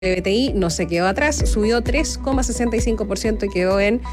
WTI no se quedó atrás, subió 3,65% y quedó en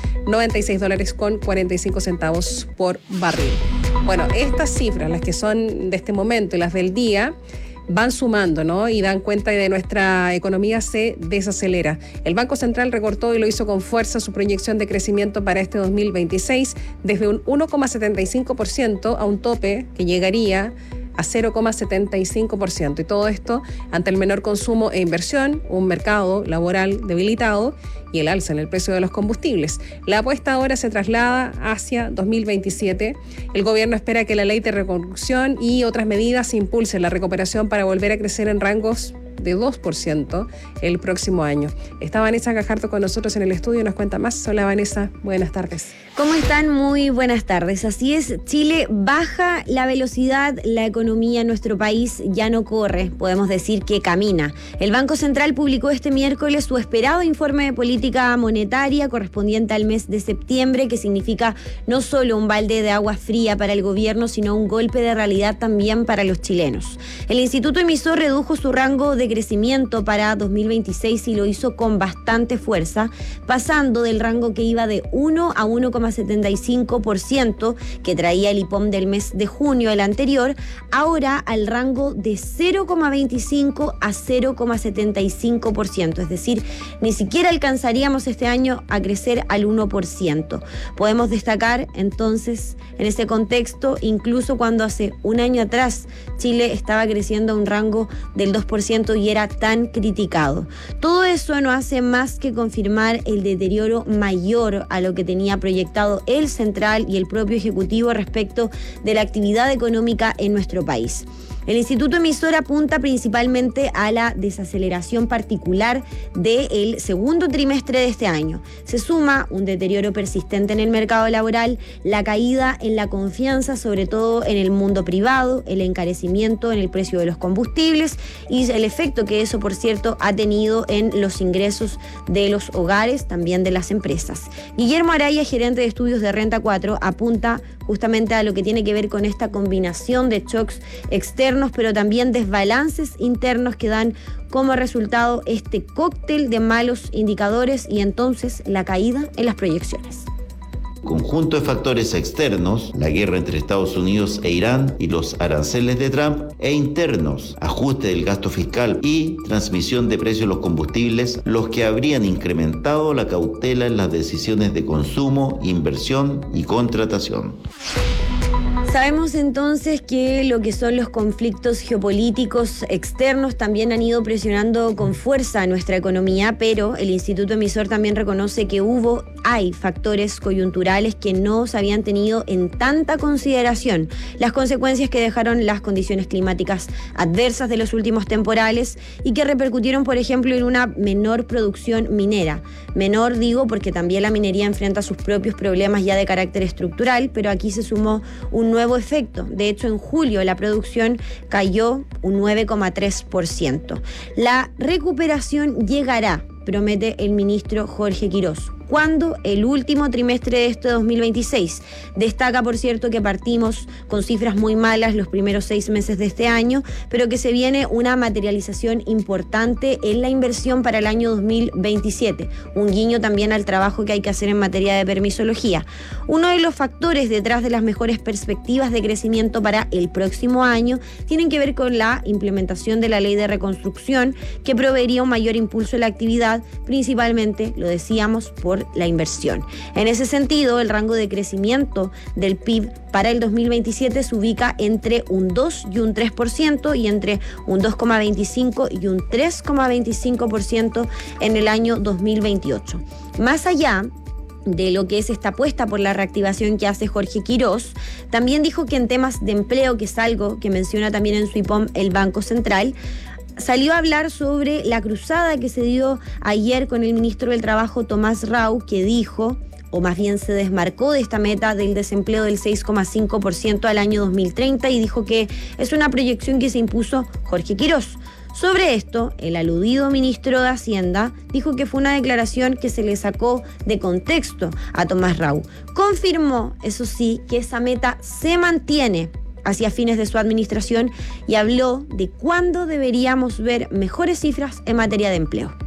$96.45 por barril. Bueno, estas cifras, las que son de este momento y las del día, van sumando, ¿no? Y dan cuenta de nuestra economía se desacelera. El Banco Central recortó y lo hizo con fuerza su proyección de crecimiento para este 2026 desde un 1,75% a un tope que llegaría a 0,75%. Y todo esto ante el menor consumo e inversión, un mercado laboral debilitado y el alza en el precio de los combustibles. La apuesta ahora se traslada hacia 2027. El gobierno espera que la ley de reconstrucción y otras medidas impulsen la recuperación para volver a crecer en rangos de 2% el próximo año. Está Vanessa Gajardo con nosotros en el estudio, nos cuenta más. Hola Vanessa, buenas tardes. ¿Cómo están? Muy buenas tardes. Así es, Chile baja la velocidad, la economía en nuestro país ya no corre, podemos decir que camina. El Banco Central publicó este miércoles su esperado informe de política monetaria correspondiente al mes de septiembre, que significa no solo un balde de agua fría para el gobierno, sino un golpe de realidad también para los chilenos. El instituto emisor redujo su rango de crecimiento para 2026 y lo hizo con bastante fuerza, pasando del rango que iba de 1 a 1,75% que traía el IPOM del mes de junio el anterior, ahora al rango de 0,25 a 0,75%, es decir, ni siquiera alcanzaríamos este año a crecer al 1%. Podemos destacar entonces en ese contexto, incluso cuando hace un año atrás Chile estaba creciendo a un rango del 2% y era tan criticado. Todo eso no hace más que confirmar el deterioro mayor a lo que tenía proyectado el Central y el propio Ejecutivo respecto de la actividad económica en nuestro país. El instituto emisor apunta principalmente a la desaceleración particular del segundo trimestre de este año. Se suma un deterioro persistente en el mercado laboral, la caída en la confianza, sobre todo en el mundo privado, el encarecimiento en el precio de los combustibles y el efecto que eso, por cierto, ha tenido en los ingresos de los hogares, también de las empresas. Guillermo Araya, gerente de estudios de Renta 4, apunta justamente a lo que tiene que ver con esta combinación de shocks externos, pero también desbalances internos que dan como resultado este cóctel de malos indicadores y entonces la caída en las proyecciones. Conjunto de factores externos, la guerra entre Estados Unidos e Irán y los aranceles de Trump, e internos, ajuste del gasto fiscal y transmisión de precios de los combustibles, los que habrían incrementado la cautela en las decisiones de consumo, inversión y contratación. Sabemos entonces que lo que son los conflictos geopolíticos externos también han ido presionando con fuerza a nuestra economía, pero el instituto emisor también reconoce que hay factores coyunturales que no se habían tenido en tanta consideración. Las consecuencias que dejaron las condiciones climáticas adversas de los últimos temporales y que repercutieron, por ejemplo, en una menor producción minera. Menor digo porque también la minería enfrenta sus propios problemas ya de carácter estructural, pero aquí se sumó un nuevo efecto. De hecho, en julio la producción cayó un 9,3%. La recuperación llegará, promete el ministro Jorge Quirós. ¿Cuándo? El último trimestre de este 2026. Destaca, por cierto, que partimos con cifras muy malas los primeros 6 meses de este año, pero que se viene una materialización importante en la inversión para el año 2027. Un guiño también al trabajo que hay que hacer en materia de permisología. Uno de los factores detrás de las mejores perspectivas de crecimiento para el próximo año tienen que ver con la implementación de la ley de reconstrucción, que proveería un mayor impulso a la actividad, principalmente, lo decíamos, por la inversión. En ese sentido, el rango de crecimiento del PIB para el 2027 se ubica entre un 2 y un 3% y entre un 2,25 y un 3,25% en el año 2028. Más allá de lo que es esta apuesta por la reactivación que hace Jorge Quirós, también dijo que en temas de empleo, que es algo que menciona también en su IPOM el Banco Central, salió a hablar sobre la cruzada que se dio ayer con el ministro del Trabajo, Tomás Rau, que dijo, o más bien se desmarcó de esta meta del desempleo del 6,5% al año 2030 y dijo que es una proyección que se impuso Jorge Quirós. Sobre esto, el aludido ministro de Hacienda dijo que fue una declaración que se le sacó de contexto a Tomás Rau. Confirmó, eso sí, que esa meta se mantiene. hacia fines de su administración y habló de cuándo deberíamos ver mejores cifras en materia de empleo.